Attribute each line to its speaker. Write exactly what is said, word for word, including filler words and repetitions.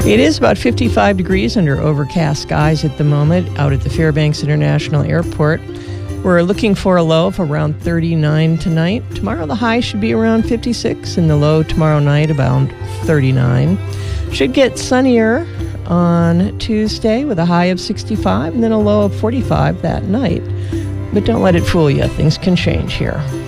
Speaker 1: It is about fifty-five degrees under overcast skies at the moment out at the Fairbanks International Airport. We're looking for a low of around thirty-nine tonight. Tomorrow the high should be around fifty-six and the low tomorrow night about thirty-nine. Should get sunnier on Tuesday with a high of sixty-five and then a low of forty-five that night. But don't let it fool you. Things can change here.